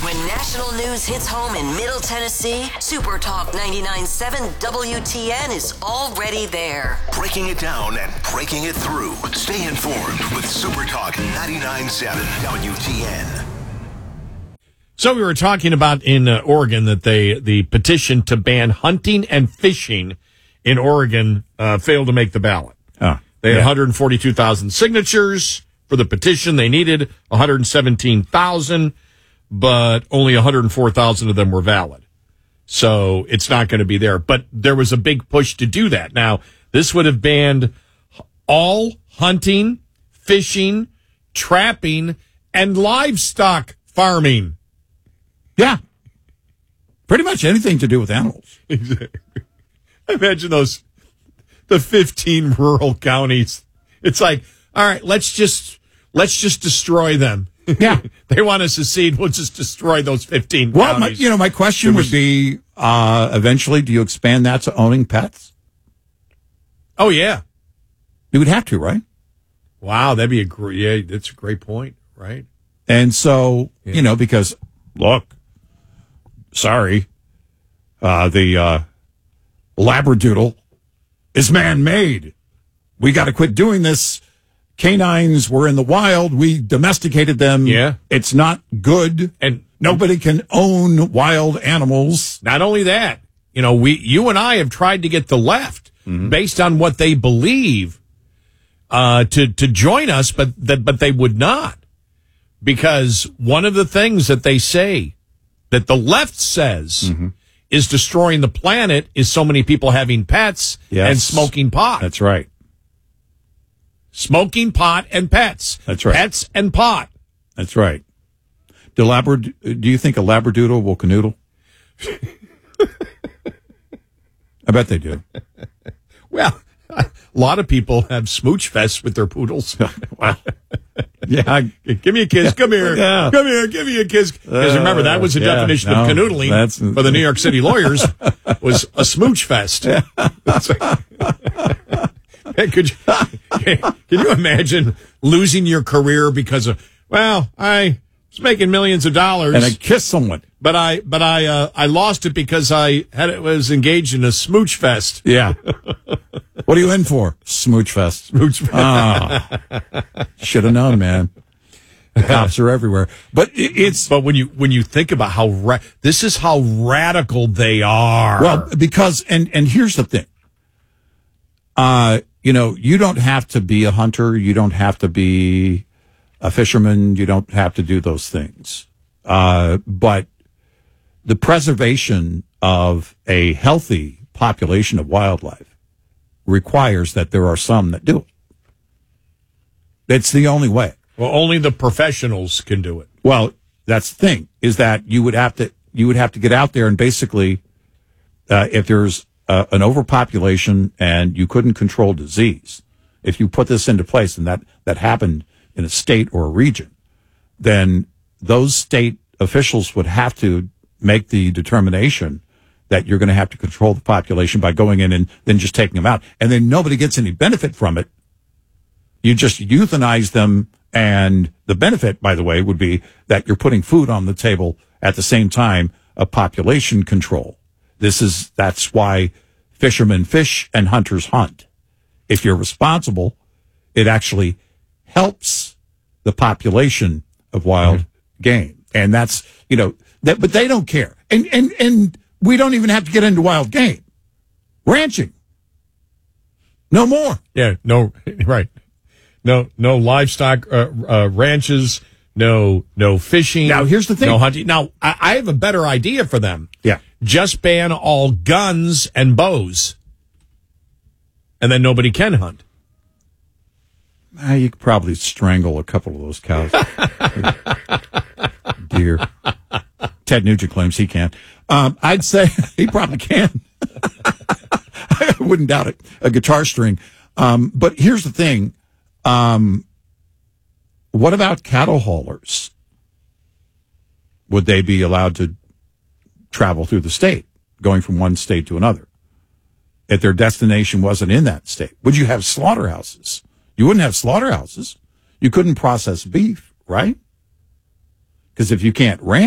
When national news hits home in Middle Tennessee, Super Talk 99.7 WTN is already there. Breaking it down and breaking it through. Stay informed with Super Talk 99.7 WTN. So we were talking about in Oregon that the petition to ban hunting and fishing in Oregon failed to make the ballot. They had 142,000 signatures for the petition. They needed 117,000, but only 104,000 of them were valid. So it's not going to be there. But there was a big push to do that. Now, this would have banned all hunting, fishing, trapping, and livestock farming. Yeah. Pretty much anything to do with animals. Exactly. Imagine the 15 rural counties. It's like, all right, let's just destroy them. Yeah. They want to secede. We'll just destroy those 15 counties. My question would be, eventually, do you expand that to owning pets? Oh, yeah. You would have to, right? Wow, that'd be that's a great point, right? And so, because, look, sorry, the Labradoodle is man-made. We got to quit doing this. Canines were in the wild. We domesticated them. Yeah. It's not good. And nobody can own wild animals. Not only that, you and I have tried to get the left, based on what they believe, to join us, but they would not. Because one of the things that they say, that the left says, is destroying the planet is so many people having pets and smoking pot. That's right. Smoking pot and pets. That's right. Pets and pot. That's right. Do you think a Labradoodle will canoodle? I bet they do. Well, a lot of people have smooch fests with their poodles. Wow. Yeah. Give me a kiss. Come here. Yeah. Come here. Give me a kiss. Because remember, that was the definition of canoodling for the New York City lawyers, was a smooch fest. Yeah. Can you imagine losing your career because of, I was making millions of dollars and I kissed someone, but I lost it because I was engaged in a smooch fest. Yeah. What are you in for? Smooch fest. Smooch fest. Oh, should have known, man. The cops are everywhere. But But when you think about how this is how radical they are. Well, because and here's the thing. You don't have to be a hunter. You don't have to be a fisherman. You don't have to do those things. But the preservation of a healthy population of wildlife requires that there are some that do it. It's the only way. Well, only the professionals can do it. Well, that's the thing, is that you would have to get out there and basically, if there's an overpopulation and you couldn't control disease, if you put this into place, and that happened in a state or a region, then those state officials would have to make the determination that you're going to have to control the population by going in and then just taking them out. And then nobody gets any benefit from it. You just euthanize them. And the benefit, by the way, would be that you're putting food on the table at the same time of population control. That's why fishermen fish and hunters hunt. If you're responsible, it actually helps the population of wild game. And that's, but they don't care. And we don't even have to get into wild game. Ranching. No more. Yeah, no, right. No livestock ranches, no fishing. Now, here's the thing. No hunting. Now, I have a better idea for them. Yeah. Just ban all guns and bows. And then nobody can hunt. You could probably strangle a couple of those cows. Deer. Ted Nugent claims he can. I'd say he probably can. I wouldn't doubt it. A guitar string. But here's the thing. What about cattle haulers? Would they be allowed to travel through the state, going from one state to another, if their destination wasn't in that state? Would you have slaughterhouses? You wouldn't have slaughterhouses. You couldn't process beef, right? Because if you can't ranch,